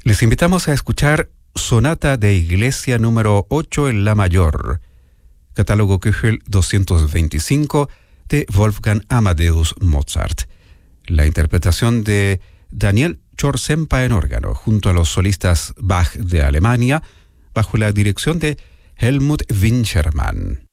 Les invitamos a escuchar Sonata de Iglesia número 8 en La mayor, catálogo Köchel 225 de Wolfgang Amadeus Mozart. La interpretación de Daniel Chorsempa en órgano, junto a los solistas Bach de Alemania, bajo la dirección de Helmut Winchermann.